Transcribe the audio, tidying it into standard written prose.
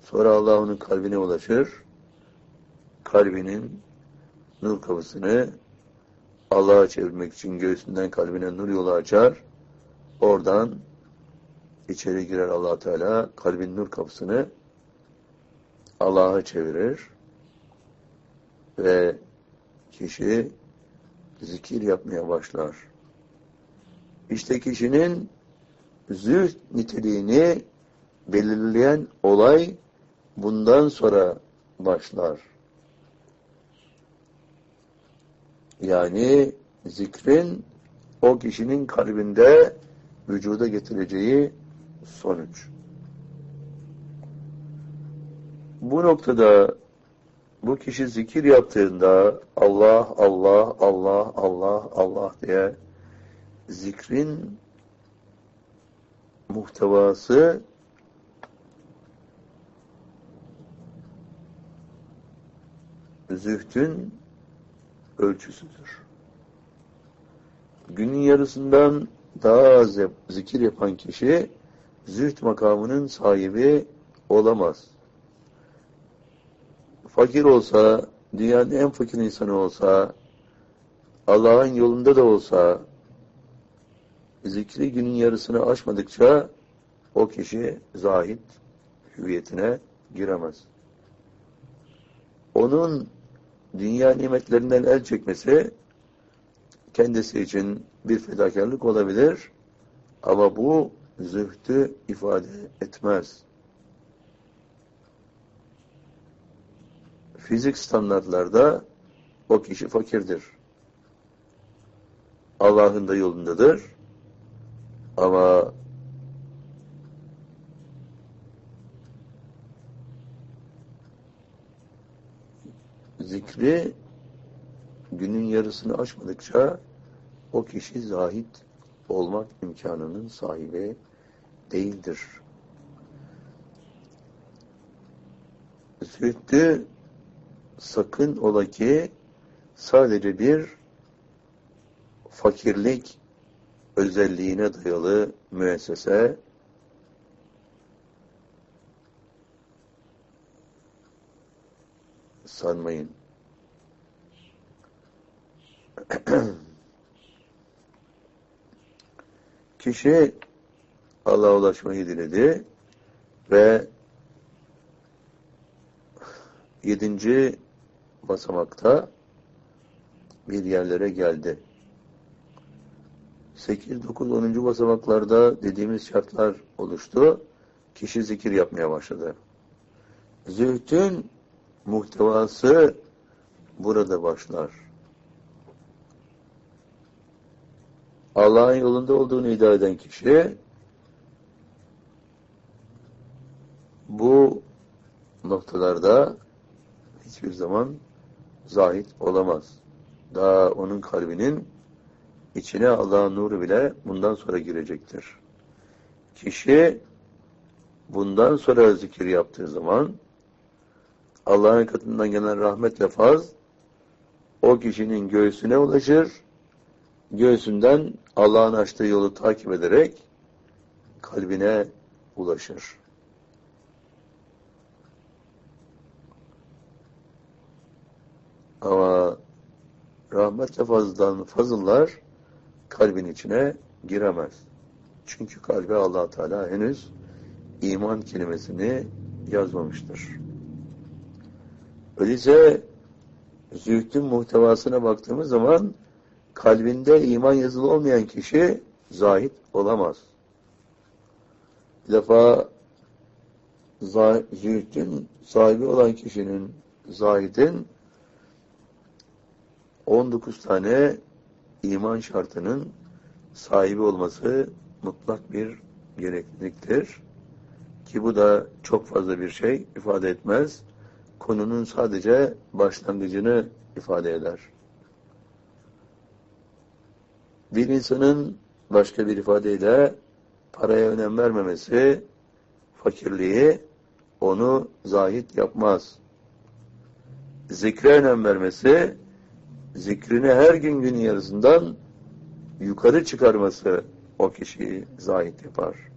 Sonra Allah onun kalbine ulaşır. Kalbinin nur kapısını Allah'a çevirmek için göğsünden kalbine nur yolu açar. Oradan içeri girer Allah Teala. Kalbin nur kapısını Allah'a çevirir. Ve kişi zikir yapmaya başlar. İşte kişinin zühd niteliğini belirleyen olay bundan sonra başlar. Yani zikrin o kişinin kalbinde vücuda getireceği sonuç. Bu noktada bu kişi zikir yaptığında Allah, Allah, Allah, Allah, Allah diye zikrin muhtevası zühdün ölçüsüdür. Günün yarısından daha az zikir yapan kişi zühd makamının sahibi olamaz. Fakir olsa, dünyanın en fakir insanı olsa, Allah'ın yolunda da olsa, zikri günün yarısını aşmadıkça o kişi zahid hüviyetine giremez. Onun dünya nimetlerinden el çekmesi kendisi için bir fedakarlık olabilir ama bu zühdü ifade etmez. Fizik standartlarda o kişi fakirdir. Allah'ın da yolundadır. Ama zikri günün yarısını aşmadıkça o kişi zahid olmak imkanının sahibi değildir. Zühdü sakın ola ki sadece bir fakirlik özelliğine dayalı müessese sanmayın. Kişi Allah'a ulaşmayı diledi ve 7. basamakta bir yerlere geldi. 8, 9, 10. basamaklarda dediğimiz şartlar oluştu. Kişi zikir yapmaya başladı. Zühdün muhtevası burada başlar. Allah'ın yolunda olduğunu iddia eden kişi bu noktalarda hiçbir zaman zahid olamaz. Daha onun kalbinin içine Allah'ın nuru bile bundan sonra girecektir. Kişi bundan sonra zikir yaptığı zaman Allah'ın katından gelen rahmet ve faz o kişinin göğsüne ulaşır. Göğsünden Allah'ın açtığı yolu takip ederek kalbine ulaşır. Ama rahmet ve fazıllar kalbin içine giremez. Çünkü kalbe Allah Teala henüz iman kelimesini yazmamıştır. Öyleyse zühdün muhtevasına baktığımız zaman kalbinde iman yazılı olmayan kişi zahid olamaz. Bir defa zühdün sahibi olan kişinin, zahidin 19 tane iman şartının sahibi olması mutlak bir gerekliliktir. Ki bu da çok fazla bir şey ifade etmez. Konunun sadece başlangıcını ifade eder. Bir insanın başka bir ifadeyle paraya önem vermemesi, fakirliği onu zahid yapmaz. Zikre önem vermesi, zikrini her gün yarısından yukarı çıkarması o kişiyi zahid yapar.